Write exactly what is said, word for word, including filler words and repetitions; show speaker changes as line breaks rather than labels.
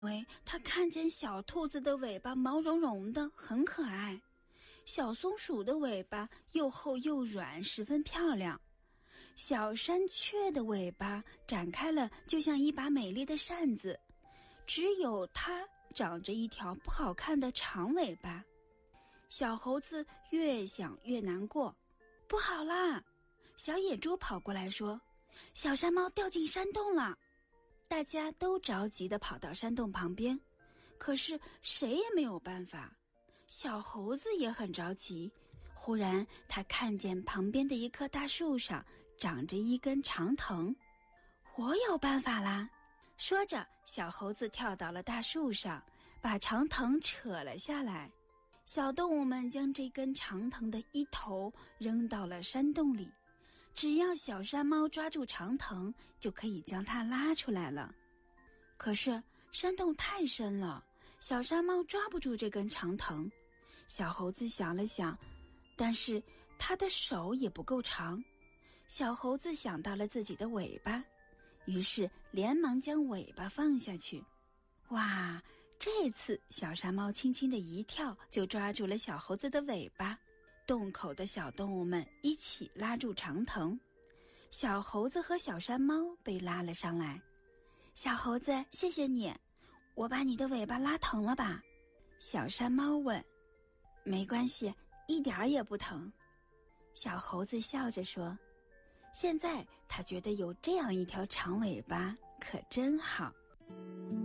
因为他看见小兔子的尾巴毛茸茸的，很可爱；小松鼠的尾巴又厚又软，十分漂亮；小山雀的尾巴展开了，就像一把美丽的扇子。只有它长着一条不好看的长尾巴。小猴子越想越难过，不好啦！小野猪跑过来说：“小山猫掉进山洞了。”大家都着急地跑到山洞旁边，可是谁也没有办法。小猴子也很着急，忽然他看见旁边的一棵大树上长着一根长藤。我有办法啦！说着，小猴子跳到了大树上，把长藤扯了下来。小动物们将这根长藤的一头扔到了山洞里，只要小山猫抓住长藤，就可以将它拉出来了。可是山洞太深了，小山猫抓不住这根长藤。小猴子想了想，但是它的手也不够长。小猴子想到了自己的尾巴，于是连忙将尾巴放下去。哇！这次小山猫轻轻地一跳，就抓住了小猴子的尾巴。洞口的小动物们一起拉住长藤，小猴子和小山猫被拉了上来。小猴子，谢谢你，我把你的尾巴拉疼了吧？小山猫问。没关系，一点儿也不疼。小猴子笑着说。现在他觉得有这样一条长尾巴可真好。